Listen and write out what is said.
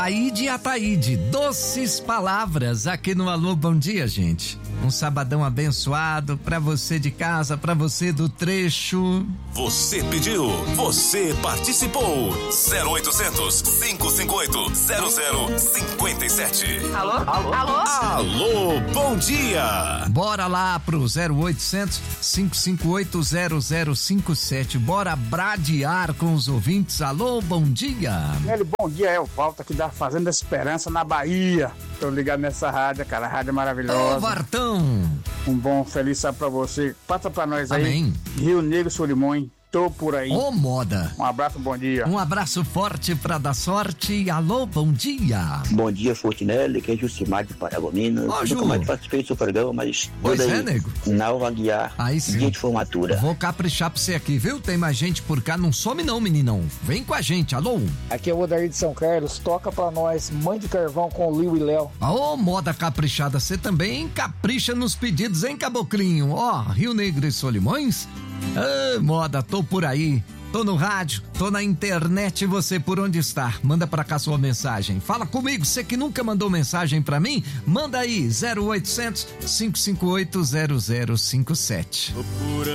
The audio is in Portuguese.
Ataíde, doces palavras aqui no Alô Bom Dia, gente. Um sabadão abençoado pra você de casa, pra você do trecho. Você pediu, você participou. 0800 558 0057. Alô? Alô, bom dia. Bora lá pro 0800 558 0057. Bora bradear com os ouvintes. Alô, bom dia. Bom dia, é o Walter aqui da Fazenda Esperança, na Bahia. Tô ligado nessa rádio, cara, a rádio é maravilhosa. Ô, Vartão. Um bom feliz sábado pra você. Passa pra nós aí. Amém. Rio Negro, Solimões, tô por aí. Ô, moda. Um abraço, bom dia. Um abraço forte pra dar sorte. Alô, bom dia. Bom dia, Fortinelli, que é Jucimar de Paragominas. Ô, Ju. Nunca mais participei do seu programa, mas Pois tudo é, aí, nego. Nalva Aguiar, Aí sim. dia de formatura. Vou caprichar pra você aqui, viu? Tem mais gente por cá, não some não, meninão. Vem com a gente, alô? Aqui é o Odair de São Carlos, toca pra nós Mãe de Carvão com Liu e Léo. Ô, moda caprichada, você também capricha nos pedidos, hein, caboclinho? Ó, Rio Negro e Solimões? Ah, moda, tô por aí. Tô no rádio, tô na internet, você por onde está? Manda pra cá sua mensagem. Fala comigo, você que nunca mandou mensagem pra mim, manda aí, 0800 558 0057.